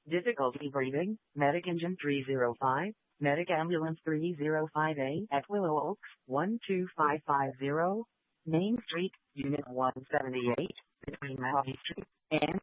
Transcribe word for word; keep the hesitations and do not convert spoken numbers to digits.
Difficulty breathing, Medic Engine three oh five, Medic Ambulance three oh five A at Willow Oaks, one two five five zero, Main Street, Unit one seventy-eight, between Mojave Street and